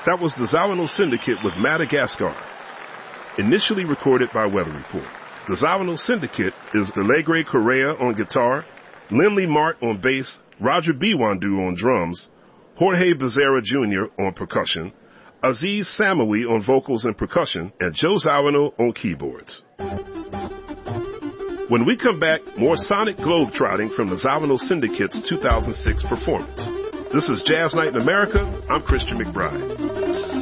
That was the Zawano Syndicate with Madagascar, initially recorded by Weather Report. The Zawano Syndicate is Alegre Correa on guitar, Lindley Mart on bass, Roger Biwandu on drums, Jorge Becerra Jr. on percussion, Aziz Samawi on vocals and percussion, and Joe Zawano on keyboards. When we come back, more sonic globetrotting from the Zawano Syndicate's 2006 performance. This is Jazz Night in America. I'm Christian McBride.